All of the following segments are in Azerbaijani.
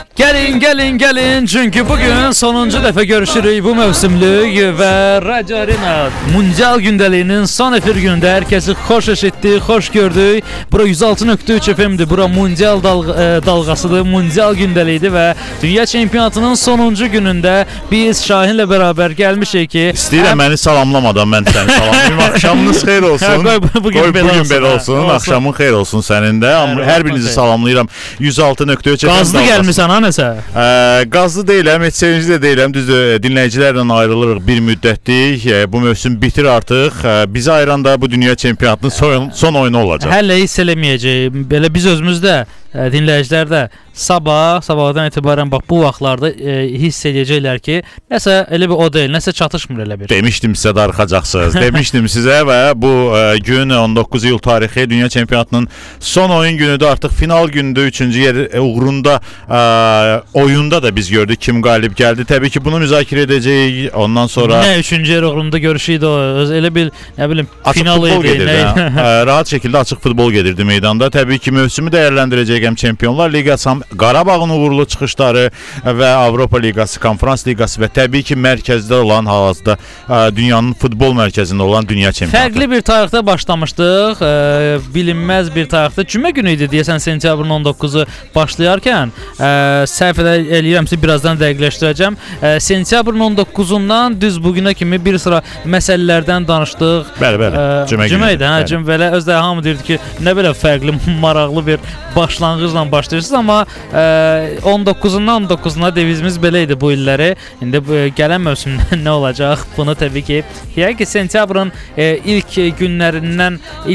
Gəlin, çünki bugün sonuncu dəfə görüşürük bu mövsümlük və Radio Arena Mundial gündəliyinin son efir günündə hər kəsi xoş eşitdik, xoş gördük. Bura 106.3 FM-dir, bura Mundial dalğasıdır, Mundial gündəliyidir və Dünya Çempionatının sonuncu günündə biz Şahinlə bərabər gəlmişik ki... İstəyirəm məni salamlamadan mən səni salamlayayım. Axşamınız xeyir olsun. Bugün belə olsun. Axşamın xeyir olsun sənin də. Hər birinizi salamlayıram. 106.3 FM. Qazlı gəlmirsən ha nəsə? Qazlı deyiləm, heç sevincli də deyiləm. Düzdür, dinləyicilərlə ayrılırıq bir müddətlik. Bu mövsüm bitir artıq. Bizi ayıran da bu dünya çempionatının son oyunu olacaq. Hələ hiss eləməyəcəyik. Belə biz özümüz də, dinləyicilər də sabahdan etibarən bax bu vaxtlarda hiss edəcəklər ki, nəsə elə bir o deyil, nəsə çatışmır elə bir. Demişdim sizə darıxacaqsınız. Demişdim sizə və bu gün 19 iyul tarixi dünya çempionatının son oyun günüdür. Artıq final gündür. 3-cü yer uğrunda oyunda da biz gördük kim qalib gəldi. Təbii ki, bunu müzakirə edəcəyik. Ondan sonra nə 3-cü yer uğrunda görüşüydü o. Elə bil, nə bilim, final idi. Rahat şəkildə açıq futbol gedirdi meydanda. Təbii ki, mövsümü dəyərləndirəcək həm Çempionlar Liqası, Qarabağın uğurlu çıxışları və Avropa Liqası, Konferans Liqası və təbii ki, mərkəzdə olan, hal-hazırda dünyanın futbol mərkəzində olan dünya çempionatı. Fərqli bir tarixdə başlamışdıq. Bilinməz bir tarixdə. Cümə günü idi deyəsən, sentyabrın 19-u başlayarkən. Səhv eləyirəmsə birazdan dəqiqləşdirəcəm. Sentyabrın 19-undan düz bugünə kimi bir sıra məsələlərdən danışdıq. Bəli. Cümə idi. Belə özdə hamı deyirdi ki, nə belə fərqli, maraqlı bir başlanğıcla başlayırsınız, amma 19-undan 19-una devizimiz belə idi bu illəri. İndi gələn mövsümdə nə olacaq? Bunu təbii ki, sentyabrın ilk günlərindən,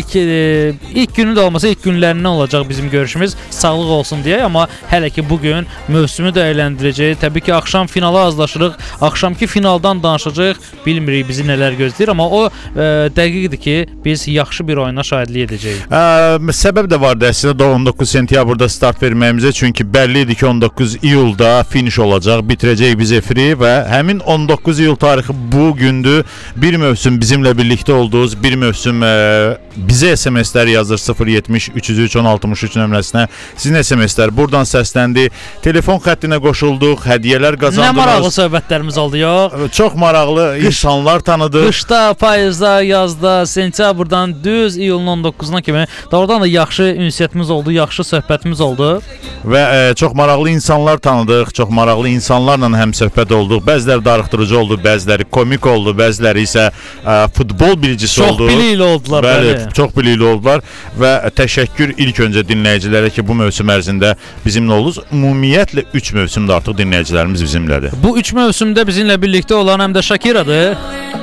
ilk günü də olmasa ilk günlərindən olacaq bizim görüşümüz. Sağlıq olsun deyə, amma hələ ki bugün mövsümü dəyərləndirəcəyik. Təbii ki, axşam finala hazırlaşırıq. Axşamki finaldan danışacağıq. Bilmirik bizi nələr gözləyir, amma o dəqiqdir ki, biz yaxşı bir oyuna şahidlik edəcəyik. Səbəb də vardı əslində 19 sentyabrda start verməyimizə, çünki bəlli idi ki 19 iyulda finiş olacaq, bitirəcək biz efiri və həmin 19 iyul tarixi bu gündür. Bir mövsüm bizimlə birlikdə olduğunuz, bir mövsüm bizə SMS-lər yazır 070 303 1063 nömrəsinə. Sizin SMS-lər buradan səsləndi. Telefon xəttinə qoşulduq, hədiyyələr qazandınız. Nə maraqlı söhbətlərimiz oldu, yox? Çox maraqlı insanlar tanıdıq. Qışda, payızda, yazda, sentyabrdan düz iyulun 19-una kimi doğrudan da yaxşı ünsiyyətimiz oldu, yaxşı söhbətimiz oldu. Və çox maraqlı insanlar tanıdıq, çox maraqlı insanlarla həm söhbət olduq. Bəziləri darıxdırıcı oldu, bəziləri komik oldu, bəziləri isə futbol bilicisi oldu. Çox bilikli oldular. Bəli, çox bilikli oldular və təşəkkür ilk öncə dinləyicilərə ki, bu mövsüm ərzində bizimlə oluruz. Ümumiyyətlə 3 mövsümdə artıq dinləyicilərimiz bizimlədir. Bu 3 mövsümdə bizimlə birlikdə olan həm də Şakiradır.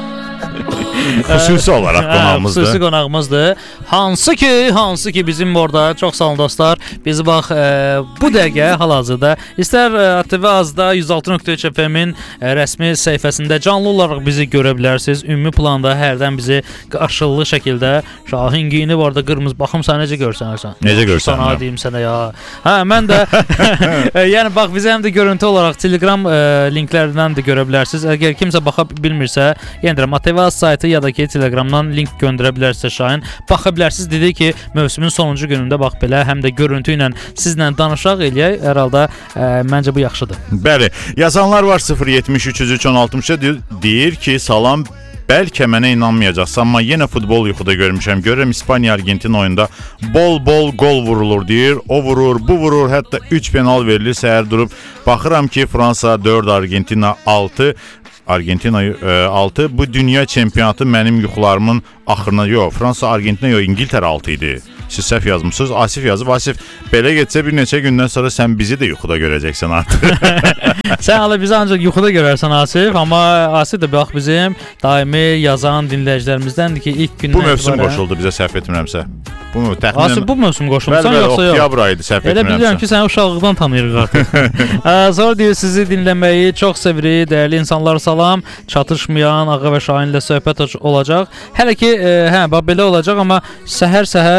Xüsusi olaraq qonağımızdır. Xüsusi qonağımızdır. Hansı ki bizim orada çox sağ olun dostlar. Bizi bax bu dəqiqə hal-hazırda istər ATV Azda 106.3 FM-in rəsmi səhifəsində canlı olaraq bizi görə bilərsiniz. Ümumi planda hərdən bizi qarşılıqlı şəkildə Şahin geyinib orada qırmızı baxım sən necə görsənərsən. Necə görsən? Sana deyim sənə ya. Mən də yəni bax bizi həm də görüntü olaraq Telegram linklərindən də görə bilərsiniz. Əgər kimsə baxa bilmirsə, yenə deyirəm ATV Az saytı ya da ki Telegramdan link göndərə bilərsə Şahin, baxa bilərsiniz. Dedi ki, mövsümün sonuncu günündə bax belə həm də görüntü ilə sizlə danışaq eləyək. Hər halda məncə bu yaxşıdır. Bəli, yazanlar var 070 303 1063 deyir ki, salam, bəlkə mənə inanmayacaqsan, amma yenə futbol yuxuda görmüşəm. Görürəm İspaniya-Argentin oyunda bol gol vurulur deyir. O vurur, bu vurur, hətta 3 penal verilir. Səhər durub baxıram ki, Fransa 4, Argentina 6. Argentina 6. Bu dünya çempionatı mənim yuxularımın axırına, yox, Fransa, Argentina, yox, İngiltərə 6 idi. Siz səhv yazmışsınız. Asif yazıb. Asif, belə getsə bir neçə gündən sonra sən bizi də yuxuda görəcəksən artıq. Sən hala bizi ancaq yuxuda görərsən Asif, amma Asif də bax bizim daimi yazan dinləyicilərimizdəndir ki, ilk gündən bu mövsüm qoşuldu bizə, səhv etmirəmsə. Asif bu mövsüm qoşulmusan yoxsa yox? Oktyabr ayıydı, səhv etmirəmsə. Elə bilirəm ki, səni uşaqlıqdan tanıyırıq artıq. Sonra deyir, sizi dinləməyi çox sevirik, dəyərli insanlar, salam. Çatışmayan Ağa və Şahinlə söhbət olacaq. Hələ ki, bax belə olacaq, amma səhər-səhər burada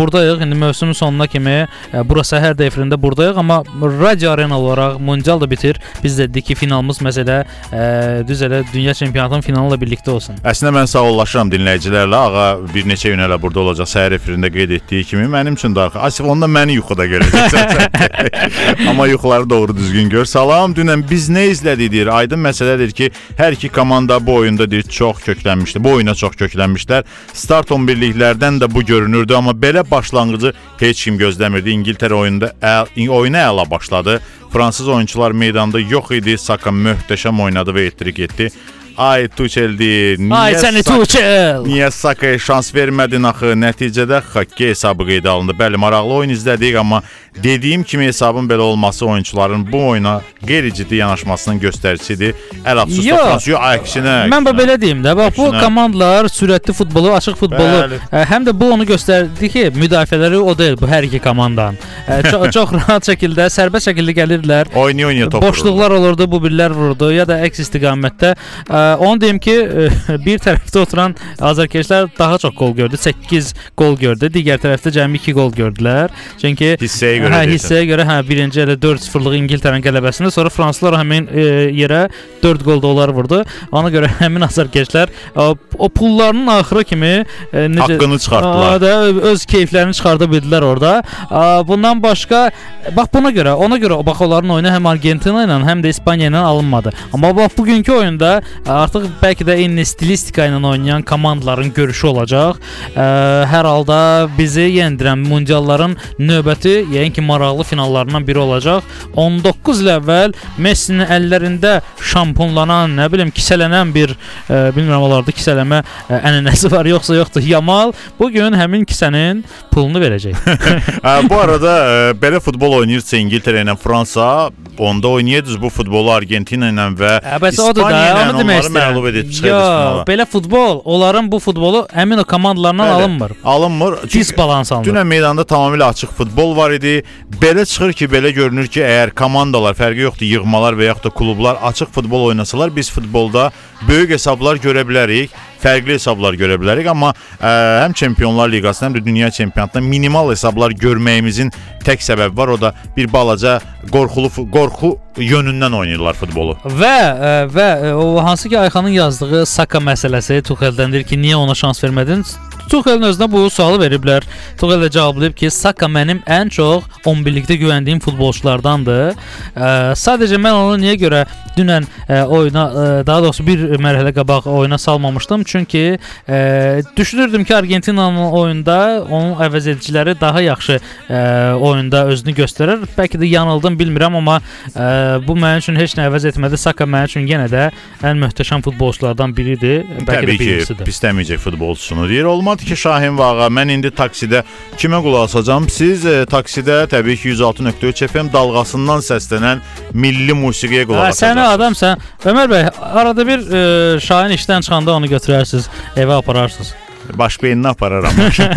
burdayıq. İndi mövsümün sonuna kimi bura səhər efirində burdayıq, amma radio arena olaraq mundial da bitir. Biz də dedik ki, finalımız məsələ düz elə dünya çempionatının finalı ilə birlikdə olsun. Əslində mən sağollaşıram dinləyicilərlə. Ağa bir neçə gün hələ burada olacaq. Səhər efirində qeyd etdiyi kimi mənim üçün də arxa. Asif onda məni yuxuda görəcəksən. Amma yuxuları doğru düzgün gör. Salam, dünən biz nə izlədik deyir. Aydın məsələdir ki, hər iki komanda bu oyunda deyir çox köklənmişdi. Bu oyuna çox köklənmişlər. Start 11-liklərdən də bu görünürdü, amma belə başlanğıcı heç kim gözləmirdi. İngiltərə oyuna əla başladı. Fransız oyunçular meydanda yox idi. Saka möhtəşəm oynadı və ettirik etdi. Ay Tuchel'dir. Niyə Saka'ya şans vermədin axı? Nəticədə xokkey hesabı qeydə alındı. Bəli, maraqlı oyun izlədik, amma dediyim kimi hesabın belə olması oyunçuların bu oyuna qeyri-ciddi yanaşmasının göstəricisidir. Əl-afsus Fransiya əksinə. Mən belə deyim də, bax bu komandalar sürətli futbolu, açıq futbolu, həm də bu onu göstərdi ki, müdafiələri o deyil bu hər iki komandanın. Çox rahat şəkildə, sərbəst şəkildə gəlirdilər. Oynaya top. Boşluqlar olurdu, bu birlər vururdu ya da əks istiqamətdə. Onu deyim ki, bir tərəfdə oturan azarkeşlər daha çox gol gördü. 8 gol gördü. Digər tərəfdə cəmi 2 gol gördülər. Çünki hissəyə görə birinci elə 4-0-lıq İngiltərənin qələbəsində, sonra fransızlar həmin yerə 4 gol da onlar vurdu. Ona görə həmin azarkeşlər o pullarının axırı kimi haqqını çıxartdılar. Öz keyflərini çıxarda bildilər orada. Bundan başqa bax ona görə bax onların oyunu həm Argentina ilə, həm də İspaniya ilə alınmadı. Amma bax bugünkü oyunda artıq bəlkə də eyni stilistika ilə oynayan komandaların görüşü olacaq. Hər halda bizi yendirən mundialların növbəti, yəni ki, maraqlı finallarından biri olacaq. 19 il əvvəl Messinin əllərində şampunlanan, nə bilim, kisələnən bir, bilmirəm onlarda kisələmə ənənəsi var yoxsa yoxdur. Yamal bugün həmin kisənin pulunu verəcək. Bu arada belə futbol oynayırsa İngiltərə ilə Fransa, onda oynayırdınız bu futbolu Argentina ilə və İspaniya ilə onları məğlub edib çıxırdınız. Belə futbol, onların bu futbolu həmin o komandalarından alınmır. Alınmır. Disbalans alınır. Dünən meydanda tamamilə açıq futbol var idi. Belə çıxır ki, belə görünür ki, əgər komandalar, fərqi yoxdur, yığmalar və yaxud da klublar açıq futbol oynasalar, biz futbolda böyük hesablar görə bilərik, fərqli hesablar görə bilərik, amma həm Çempionlar Liqasında, həm də Dünya Çempionatında minimal hesablar görməyimizin tək səbəbi var, o da bir balaca qorxu yönündən oynayırlar futbolu. Və o hansı ki Ayxanın yazdığı Saka məsələsi Tuchel'dəndir ki, niyə ona şans vermədin? Tuchel'in özünə bu sualı veriblər. Tuchel də cavablayıb ki, Saka mənim ən çox 11-likdə güvəndiyim futbolçulardandır. Sadəcə mən onu niyə görə dünən oyuna, daha doğrusu bir mərhələ qabaq oyuna salmamışdım. Çünki düşünürdüm ki, Argentinanın oyunda onun əvəzediciləri daha yaxşı oyunda özünü göstərər. Bəlkə də yanıldım, bilmirəm, amma bu mənim üçün heç nə əvəz etmədi. Saka mənim üçün yenə də ən möhtəşəm futbolçulardan biridir. Təbii ki, pisləməyəcək futbolçusunu deyir. Olmadı ki, Şahin Vağa, mən indi taksidə kimə qulaq asacağam? Siz taksidə təbii ki 106.3 FM dalğasından səslənən milli musiqiyə qulaq asacaqsınız. Sən adamsan. Ömər bəy, arada bir Şahin işdən çıxanda onu götürərsiniz, evə apararsınız. Baş beynini apararam.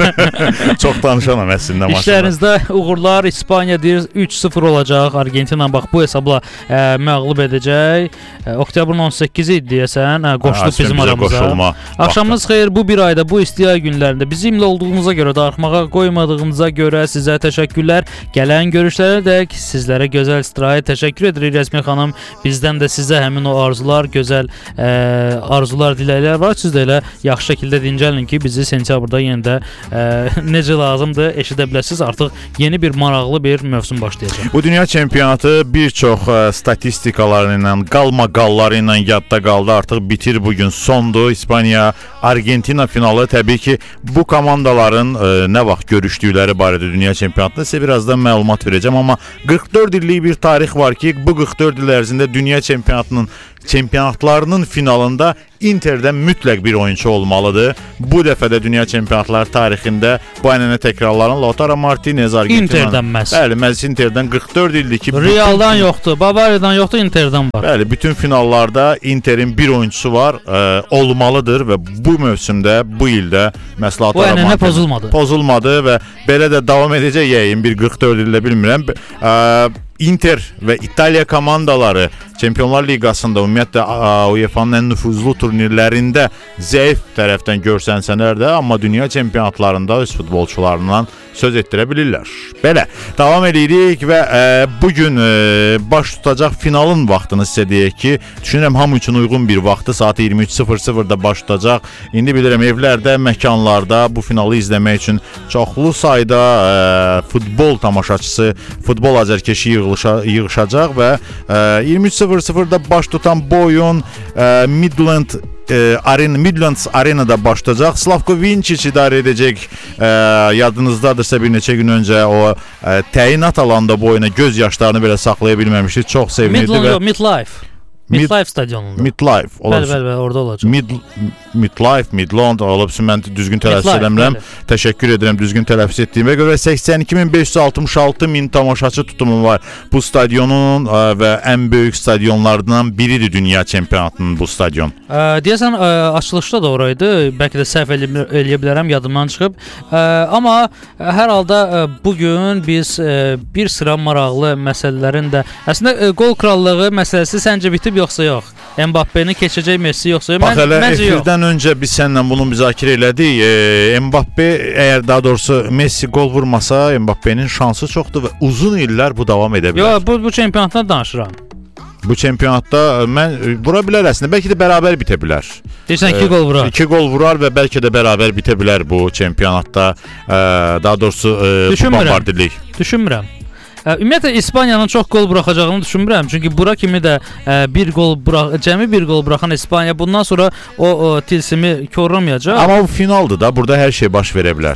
Çox danışanam əslində maşında. İşlərinizdə uğurlar. İspaniya deyir 3-0 olacaq. Argentina bax bu hesabla məğlub edəcək. Oktyabrın 18-i idi deyəsən. Qoşulub bizim aramıza. Axşamınız xeyir. Bu bir ayda, bu istiya günlərində bizimlə olduğunuza görə, darıxmağa qoymadığınıza görə sizə təşəkkürlər. Gələn görüşlərə dək sizlərə gözəl istirahət təşəkkür edirik Rəsmi xanım. Bizdən də sizə həmin o arzular, gözəl arzular, diləklər var. Siz də elə yaxşı şəkildə dincəlin ki, bizi sentyabrda yenə də necə lazımdır eşidə biləsiniz. Artıq yeni bir maraqlı bir mövsüm başlayacaq. Bu dünya çempionatı bir çox statistikaları ilə, qalmaqalları ilə yadda qaldı. Artıq bitir bugün, sondur. İspaniya, Argentina finalı. Təbii ki, bu komandaların nə vaxt görüşdükləri barədə dünya çempionatında sizə birazdan məlumat verəcəm. Amma 44 illik bir tarix var ki, bu 44 il ərzində dünya çempionatlarının finalında Inter'dən mütləq bir oyunçu olmalıdır. Bu dəfə də dünya çempionatları tarixində bu ənənə təkrarlanan Lautaro Martinez Argentina. Inter'dən məhz. Bəli, məhz Inter'dən 44 ildir ki, Real'dan yoxdur, Bavariyadan yoxdur, Inter'dən var. Bəli, bütün finallarda Inter'in bir oyunçusu var, olmalıdır və bu mövsümdə, bu ildə məhz Lautaro Martinez. Bu ənənə pozulmadı. Pozulmadı və belə də davam edəcək yəyin bir 44 ildə bilmirəm. Inter və İtaliya komandaları Çempionlar Liqasında ümumiyyətlə UEFA-nın ən nüfuzlu turnirlərində zəif tərəfdən görsənsələr də, amma dünya çempionatlarında öz futbolçularından söz etdirə bilirlər. Belə, davam edirik və bugün baş tutacaq finalın vaxtını sizə deyək ki, düşünürəm hamı üçün uyğun bir vaxtı, saat 23:00-da baş tutacaq. İndi bilirəm evlərdə, məkanlarda bu finalı izləmək üçün çoxlu sayda futbol tamaşaçısı, futbol azərkeşi yığışacaq və 23:00-da baş tutan bu oyun Midlands Arena'da başlayacaq. Slavko Vinčić idarə edəcək. Yadınızdadırsa bir neçə gün öncə o təyinat alanda bu oyuna göz yaşlarını belə saxlaya bilməmişdi. Çox sevinirdi və Midlife stadionunda. Midlife. Bəli, orada olacaq. Midland olubsun, mən düzgün tələffüz eləmirəm. Təşəkkür edirəm düzgün tələffüz etdiyimə görə. 82.566 min tamaşaçı tutumu var bu stadionun və ən böyük stadionlardan biridir dünya çempionatının bu stadion. Deyəsən açılışda da oraydı. Bəlkə də səhv eləyə bilərəm, yadımdan çıxıb. Amma hər halda bugün biz bir sıra maraqlı məsələlərin də əslində qol krallığı məsələsi səncə bitib yoxsa yox? Mbappe-ni keçəcək Messi yoxsa yox? Bax elə efirdən öncə biz səninlə bunu müzakirə elədik. Mbappe, əgər daha doğrusu Messi qol vurmasa, Mbappe'nin şansı çoxdur və uzun illər bu davam edə bilər. Yox, bu çempionatdan danışıram. Bu çempionatda mən vura bilər əslində, bəlkə də bərabər bitə bilər. Deyirsən 2 qol vurar. 2 qol vurar və bəlkə də bərabər bitə bilər bu çempionatda. Daha doğrusu bu bombardilik. Düşünmürəm. Ümumiyyətlə İspaniyanın çox qol buraxacağını düşünmürəm. Çünki bura kimi də cəmi bir qol buraxan İspaniya bundan sonra o tilsimi korlamayacaq. Amma bu finaldır da, burada hər şey baş verə bilər.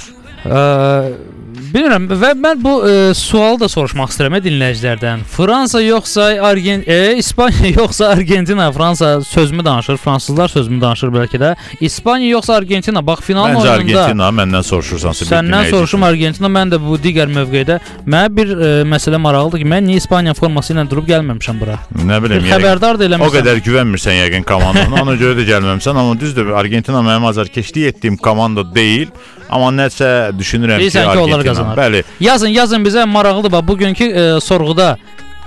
Bilmirəm və mən bu sualı da soruşmaq istəyirəm dinləyicilərdən. Fransa yoxsa İspaniya yoxsa Argentina? Fransa sözümü danışır, fransızlar sözümü danışır bəlkə də. İspaniya yoxsa Argentina? Bax finalın oyununda. Məncə Argentina, məndən soruşursansa. Səndən soruşum Argentina, mən də bu digər mövqedə. Mənə bir məsələ maraqlıdır ki, mən niyə İspaniya forması ilə durub gəlməmişəm bura? Nə bilim, xəbərdar da eləmirsən. O qədər güvənmirsən yəqin komandana, ona görə də gəlməmisən, amma düzdür, Argentina mənim azarkeşlik etdiyim komanda deyil. Amma nəsə düşünürəm ki, Argentina. Bəli. Yazın bizə maraqlıdır. Bax bugünkü sorğuda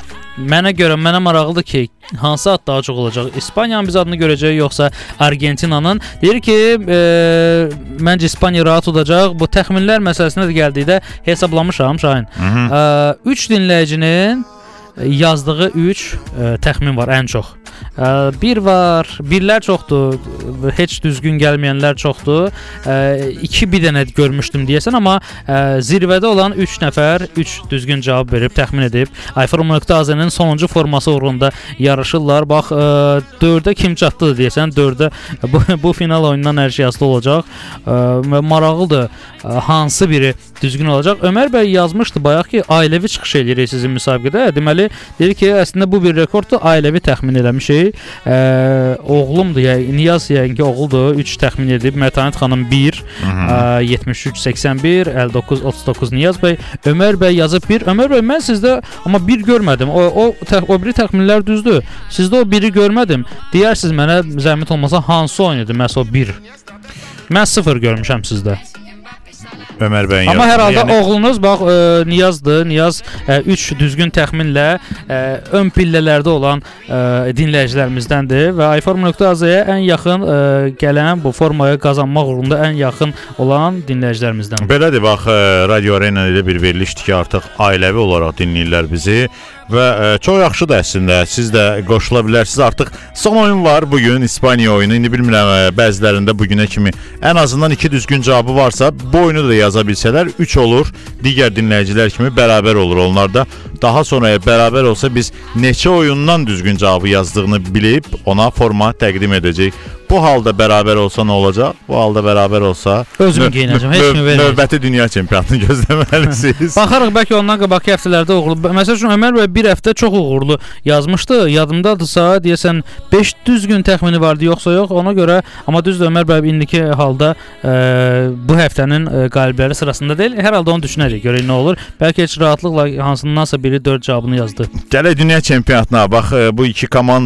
mənə maraqlıdır ki, hansı ad daha çox olacaq? İspaniyanın biz adını görəcəyik yoxsa Argentinanın? Deyir ki, məncə İspaniya rahat olacaq. Bu təxminlər məsələsinə də gəldikdə hesablamışam Şahin. 3 dinləyicinin yazdığı 3 təxmin var ən çox. Birlər çoxdur, heç düzgün gəlməyənlər çoxdur. 2 bir dənə görmüşdüm deyəsən, amma zirvədə olan 3 nəfər 3 düzgün cavab verib, təxmin edib. iFormula.az-ın sonuncu forması uğrunda yarışırlar. Bax 4-də kim çatdı deyəsən, 4-də bu final oyundan hər şey asılı olacaq. Maraqlıdır hansı biri düzgün olacaq. Ömər bəy yazmışdı bayaq ki, ailəvi çıxış eləyirik sizin müsabiqədə. Deməli, deyir ki, əslində bu bir rekorddur, ailəvi təxmin eləmişik. Oğlumdur, Niyaz yəqin ki oğuldur, 3 təxmin edib. Mətanət xanım 1, 73-81, 59-39 Niyaz bəy. Ömər bəy yazıb 1. Ömər bəy, mən sizdə amma 1 görmədim. O biri təxminlər düzdür. Sizdə o 1-i görmədim. Deyərsiniz mənə zəhmət olmasa hansı oynadı məhz o 1? Mən 0 görmüşəm sizdə. Ömər bəyin amma hər halda oğlunuz bax Niyazdır. Niyaz 3 düzgün təxminlə ön pillələrdə olan dinləyicilərimizdəndir və iFormula.az-ya ən yaxın gələn bu formayı qazanmaq uğrunda ən yaxın olan dinləyicilərimizdəndir. Belədir, bax Radio Arena ilə bir verilişdir ki, artıq ailəvi olaraq dinləyirlər bizi. Və çox yaxşıdır əslində, siz də qoşula bilərsiniz. Artıq son oyun var bugün, İspaniya oyunu. İndi bilmirəm, bəzilərində bugünə kimi ən azından 2 düzgün cavabı varsa, bu oyunu da yaza bilsələr 3 olur. Digər dinləyicilər kimi bərabər olur. Onlar da daha sonra bərabər olsa biz neçə oyundan düzgün cavabı yazdığını bilib ona forma təqdim edəcək. Bu halda bərabər olsa nə olacaq? Bu halda bərabər olsa özüm geyinəcəm, heç kimi verməyəcəm. Növbəti dünya çempionatını gözləməlisiniz. Baxarıq, bəlkə ondan qabaqki həftələrdə uğurlu. Məsəl üçün Ömər bəy bir həftə çox uğurlu yazmışdı. Yadımdadırsa, deyəsən 5 düzgün təxmini vardı, yoxsa yox. Ona görə, amma düzdür Ömər bəy indiki halda bu həftənin qalibləri sırasında deyil. Hər halda onu düşünərik, görək nə olur. Bəlkə heç rahatlıqla hansındansa biri 4 cavabını yazdı. Gələk dünya çempionatına. Bax bu iki komanda